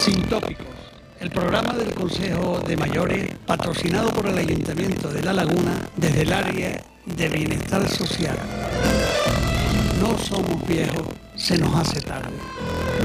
Sin tópicos, el programa del Consejo de Mayores, patrocinado por el Ayuntamiento de La Laguna desde el área de bienestar social. No somos viejos, se nos hace tarde.